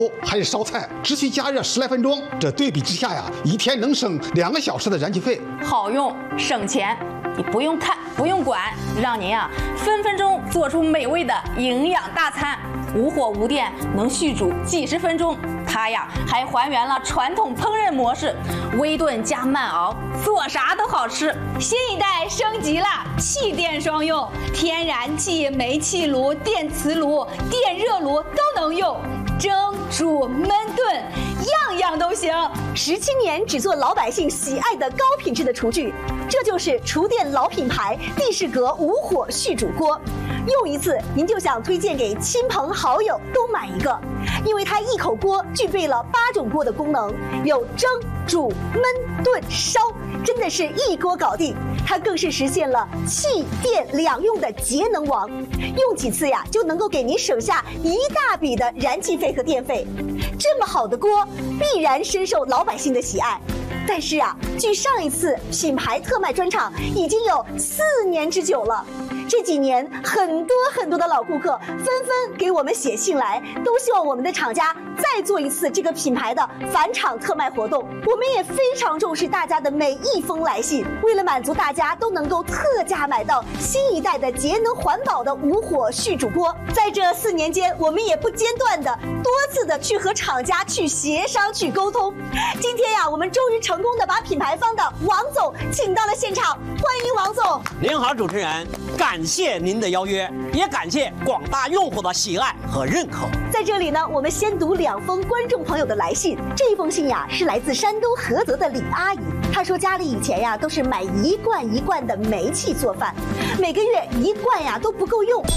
还是烧菜，只需加热10来分钟。这对比之下呀，一天能省2个小时的燃气费， 好用省钱。你不用看，不用管，让您分分钟做出美味的营养大餐。无火无电，能续煮几十分钟。它还还原了传统烹饪模式，微炖加慢熬，做啥都好吃。 新一代升级了，气电双用，天然气、煤气炉、电磁炉、电热炉都能用，蒸、煮、焖、炖，样样都行。 17年只做老百姓喜爱的高品质的厨具，这就是厨电老品牌帝释阁无火续煮锅。用一次，您就想推荐给亲朋好友都买一个，因为它一口锅具备了8种锅的功能，有蒸、煮、焖、炖、烧，真的是一锅搞定。它更是实现了气电两用的节能王，用几次就能够给您省下一大笔的燃气费和电费。这么好的锅，必然深受老百姓的喜爱。但是距上一次品牌特卖专场已经有4年之久了。这几年，很多的老顾客纷纷给我们写信来，都希望我们的厂家再做一次这个品牌的返场特卖活动。我们也非常重视大家的每一封来信，为了满足大家都能够特价买到新一代的节能环保的无火续煮锅，在这4年间，我们也不间断的多次的去和厂家去协商去沟通。今天我们终于成功的把品牌方的王总请到了现场，欢迎王总。 您好，主持人，感谢您的邀约，也感谢广大用户的喜爱和认可。 在这里呢，我们先读2封观众朋友的来信。这封信是来自山东菏泽的李阿姨，她说家里以前都是买一罐一罐的煤气做饭，每个月1罐都不够用。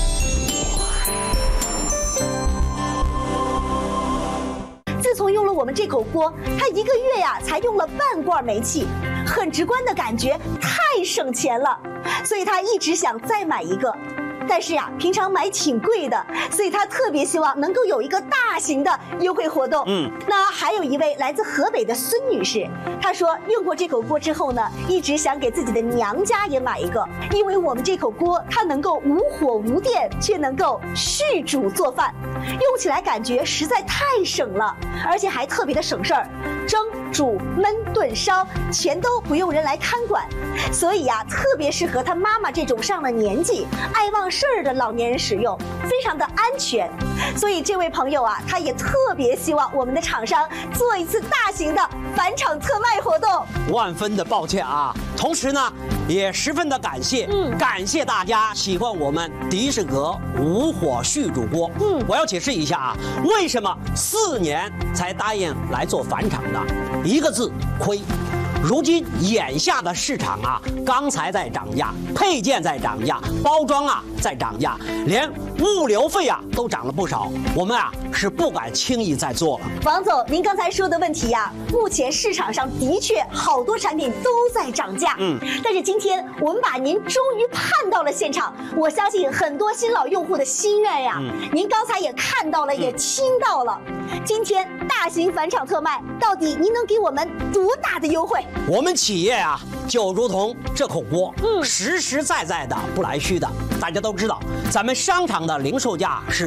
自从用了我们这口锅，她1个月才用了半罐煤气，很直观的感觉太省钱了，所以她一直想再买一个。但是平常买挺贵的，所以她特别希望能够有一个大型的优惠活动。那还有一位来自河北的孙女士，她说用过这口锅之后呢，一直想给自己的娘家也买一个，因为我们这口锅它能够无火无电，却能够续煮做饭，用起来感觉实在太省了，而且还特别的省事儿，蒸、煮、焖、炖、烧全都不用人来看管，所以特别适合她妈妈这种上了年纪、爱忘事儿的老年人使用，非常的安全。所以这位朋友他也特别希望我们的厂商做一次大型的返场特卖活动。 万分的抱歉同时呢，也十分的感谢，感谢大家喜欢我们迪士格无火续煮锅。我要解释一下为什么4年才答应来做返场的，1个字：亏。如今眼下的市场钢材在涨价，配件在涨价，包装在涨价，连物流费都涨了不少。我们是不敢轻易再做了。 王总，您刚才说的问题目前市场上的确好多产品都在涨价。但是今天我们把您终于盼到了现场，我相信很多新老用户的心愿您刚才也看到了，也听到了。今天大型返场特卖，到底您能给我们多大的优惠？ 我们企业就如同这口锅，实实在在的不来虚的。大家都知道，咱们商场的零售价是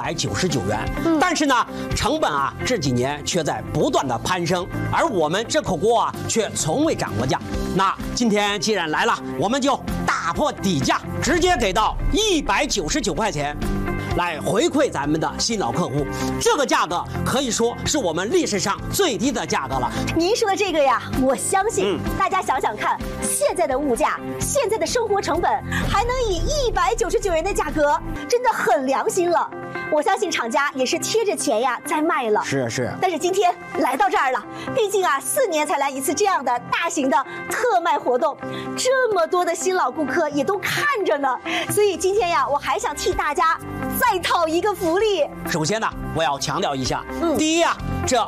599元，但是呢，成本这几年却在不断的攀升，而我们这口锅却从未涨过价。那今天既然来了，我们就打破底价，直接给到199块钱。来回馈咱们的新老客户，这个价格可以说是我们历史上最低的价格了。 您说的这个我相信大家想想看，现在的物价，现在的生活成本，还能以199元的价格，真的很良心了。我相信厂家也是贴着钱在卖了。 是。 但是今天来到这儿了，毕竟4年才来一次这样的大型的特卖活动，这么多的新老顾客也都看着呢，所以今天我还想替大家再讨一个福利。 首先呢，我要强调一下，第一这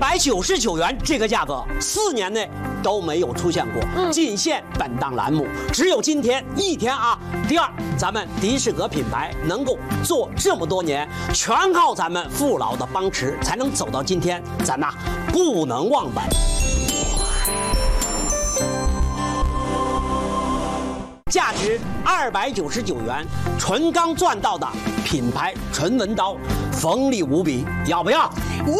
199元这个价格4年内都没有出现过，仅限本档栏目，只有今天1天第二，咱们迪士格品牌能够做这么多年，全靠咱们父老的帮持，才能走到今天，咱不能忘本。价值299元，纯钢钻道的品牌纯文刀，锋利无比，要不要？